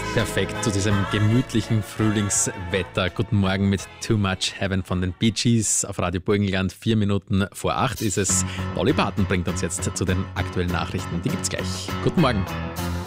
Perfekt zu diesem gemütlichen Frühlingswetter. Guten Morgen mit Too Much Heaven von den Bee Gees auf Radio Burgenland. 4 Minuten vor 8 ist es. Dolly Parton bringt uns jetzt zu den aktuellen Nachrichten. Die gibt's gleich. Guten Morgen.